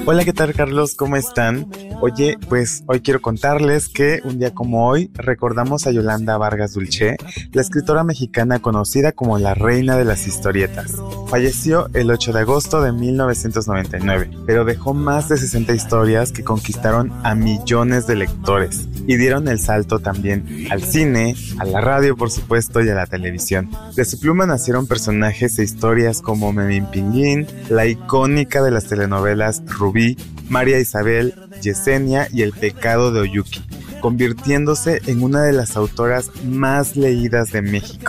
Hola, ¿qué tal, Carlos? ¿Cómo están? Oye, pues hoy quiero contarles que un día como hoy recordamos a Yolanda Vargas Dulce, la escritora mexicana conocida como la reina de las historietas. Falleció el 8 de agosto de 1999, pero dejó más de 60 historias que conquistaron a millones de lectores y dieron el salto también al cine, a la radio por supuesto y a la televisión. De su pluma nacieron personajes e historias como Memín Pinguín, la icónica de las telenovelas Rubí, María Isabel, Yesenia y El pecado de Oyuki, convirtiéndose en una de las autoras más leídas de México.